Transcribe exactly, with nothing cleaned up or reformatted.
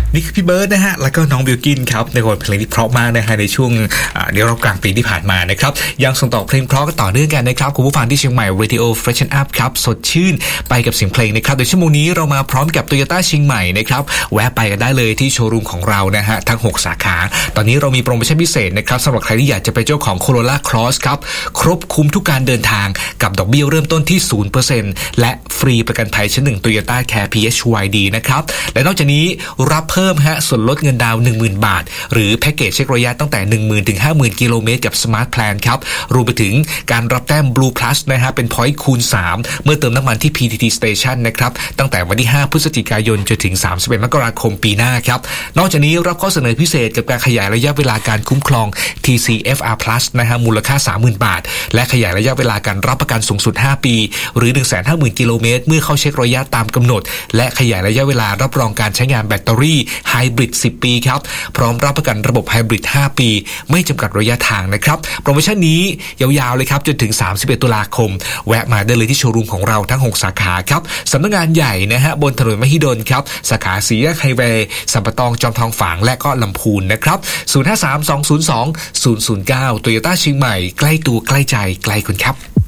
นี่คือพี่เบิร์ดนะฮะแล้วก็น้องบิลกินครับในบทเพลงที่เพราะมากนะฮะในช่วงเดี๋ยวรอบกลางปีที่ผ่านมานะครับยังส่งต่อเพลงเพราะกันต่อเนื่องกันนะครับคุณผู้ฟังที่เชียงใหม่ Radio Freshen Up ครับสดชื่นไปกับเสียงเพลงนะครับโดยชั่วโมงนี้เรามาพร้อมกับ Toyota เชียงใหม่นะครับแวะไปกันได้เลยที่โชว์รูมของเรานะฮะทั้งหกสาขาตอนนี้เรามีโปรโมชั่นพิเศษนะครับสำหรับใครที่อยากจะเป็นเจ้าของ Corolla Cross ครับครบคุ้มทุกการเดินทางกับดอกเบี้ยเริ่มต้นที่ ศูนย์เปอร์เซ็นต์ และฟรีประกันภัยชั้นหนึ่ง Toyota Care พี เอช วาย ดี นะครับและนอกจากนี้รับเพิ่มฮะส่วนลดเงินดาวน์ หนึ่งหมื่น บาทหรือแพ็กเกจเช็คระยะตั้งแต่ หนึ่งหมื่น ถึง ห้าหมื่น กิโลเมตรกับ Smart Plan ครับรวมไปถึงการรับแต้ม Blue Plus นะฮะเป็น Point คูณ สามเมื่อเติมน้ำมันที่ พี ที ที Station นะครับตั้งแต่วันที่ ห้า พฤศจิกายนจนถึง สามสิบเอ็ด มกราคมปีหน้าครับนอกจากนี้รับข้อเสนอพิเศษกับการขยายระยะเวลาการคุ้มครอง ที ซี เอฟ อาร์ Plus นะฮะมูลค่า สามหมื่น บาทและขยายระยะเวลาการรับประกันสูงสุด ห้า ปีหรือ หนึ่งแสนห้าหมื่น กิโลเมตรเมื่อเข้าเช็คระยะตามกำหนดและขยายระยะเวลารับรองการใช้งานแบตเตอรี่ไฮบริด สิบ ปีครับพร้อมรับประกันระบบไฮบริด ห้า ปีไม่จำกัดระยะทางนะครับโปรโมชั่นนี้ยาวๆเลยครับจนถึงสามสิบเอ็ดตุลาคมแวะมาได้เลยที่โชว์รูมของเราทั้งหกสาขาครับสำนักงานใหญ่นะฮะบนถนนมหิดลครับสาขาสีแยกไฮเวย์สัมปะตองจอมทองฝางและก็ลำพูนนะครับศูนย์ ห้า สาม สอง ศูนย์ สอง ศูนย์ ศูนย์ เก้า Toyota เชียงใหม่ใกล้ตัวใกล้ใจใกล้คุณครับ